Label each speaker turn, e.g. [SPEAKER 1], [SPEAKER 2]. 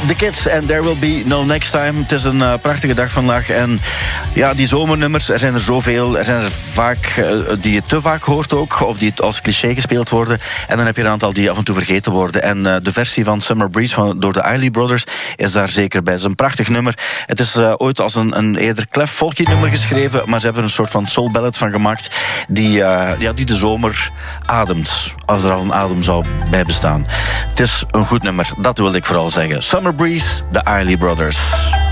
[SPEAKER 1] The Kids and There Will Be No Next Time. Het is een prachtige dag vandaag. En ja, die zomernummers, er zijn er zoveel. Er zijn er vaak die je te vaak hoort ook, of die als cliché gespeeld worden. En dan heb je een aantal die af en toe vergeten worden. En de versie van Summer Breeze door de Isley Brothers is daar zeker bij. Het is een prachtig nummer. Het is ooit als een eerder klef folky nummer geschreven, maar ze hebben er een soort van soul ballad van gemaakt die de zomer ademt, als er al een adem zou bij bestaan. Het is een goed nummer, dat wilde ik vooral zeggen. Summer Breeze, de Isley Brothers.